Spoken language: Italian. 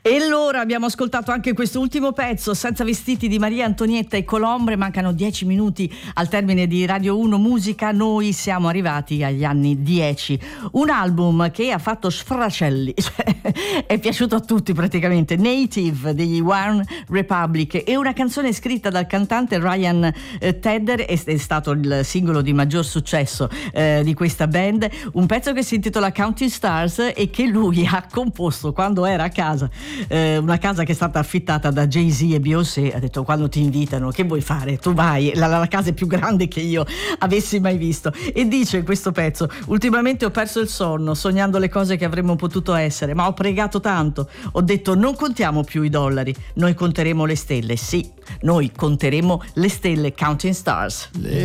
E allora abbiamo ascoltato anche questo ultimo pezzo, Senza vestiti, di Maria Antonietta e Colombre. Mancano 10 minuti al termine di Radio 1 Musica. Noi siamo arrivati agli anni 10. Un album che ha fatto sfracelli, è piaciuto a tutti praticamente. Native degli One Republic, e una canzone scritta dal cantante Ryan Tedder, è stato il singolo di maggior successo di questa band. Un pezzo che si intitola Counting Stars e che lui ha composto quando era a casa, una casa che è stata affittata da Jay-Z e Beyoncé. Ha detto: quando ti invitano, che vuoi fare? Tu vai, la casa è più grande che io avessi mai visto. E dice in questo pezzo: ultimamente ho perso il sonno sognando le cose che avremmo potuto essere, ma ho pregato tanto, ho detto non contiamo più i dollari, noi conteremo le stelle. Sì, noi conteremo le stelle. Counting Stars.